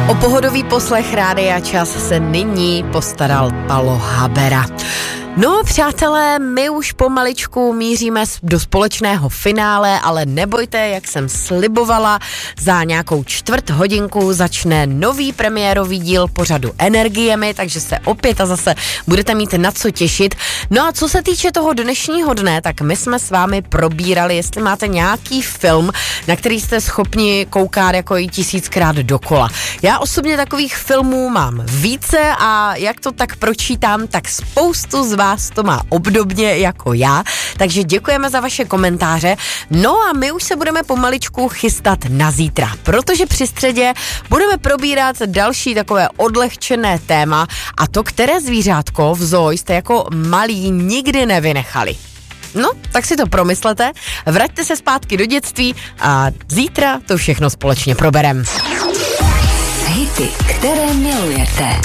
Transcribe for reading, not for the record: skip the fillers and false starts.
O pohodový poslech Rádia Čas se nyní postaral Palo Habera. No, přátelé, my už pomaličku míříme do společného finále, ale nebojte, jak jsem slibovala, za nějakou čtvrt hodinku začne nový premiérový díl pořadu Energiemi, takže se opět a zase budete mít na co těšit. No a co se týče toho dnešního dne, tak my jsme s vámi probírali, jestli máte nějaký film, na který jste schopni koukat jako i 1000krát dokola. Já osobně takových filmů mám více a jak to tak pročítám, tak spoustu z vás to má obdobně jako já, takže děkujeme za vaše komentáře. No a my už se budeme pomaličku chystat na zítra, protože při středě budeme probírat další takové odlehčené téma a to, které zvířátko v zoo jste jako malí nikdy nevynechali. No, tak si to promyslete, vraťte se zpátky do dětství a zítra to všechno společně proberem. Hity, které milujete.